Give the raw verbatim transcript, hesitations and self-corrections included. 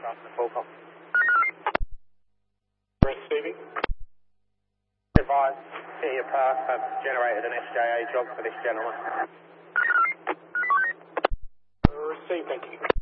after the full call. Receiving. Advise, City of Perth have generated an S J A job for this gentleman. Received, thank you.